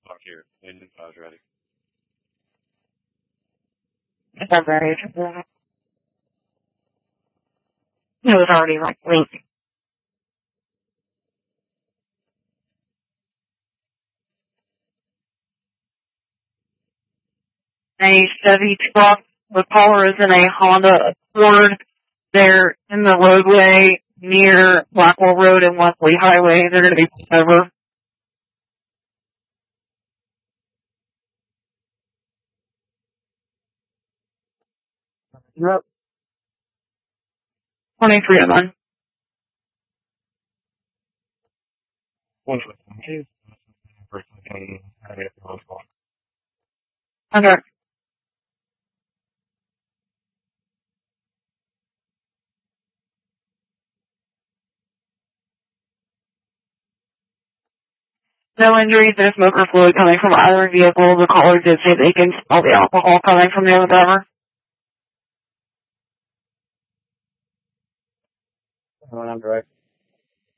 Clock here. Engine 5's ready. That's very interesting. It was already like late. A Chevy truck. The caller is in a Honda Accord. They're in the roadway near Blackwell Road and Wesley Highway. They're going to be pulled over. Yep. 23 of them. Okay. No injuries, no smoke or fluid coming from either vehicle. The caller did say they can smell the alcohol coming from the other driver. I'm direct.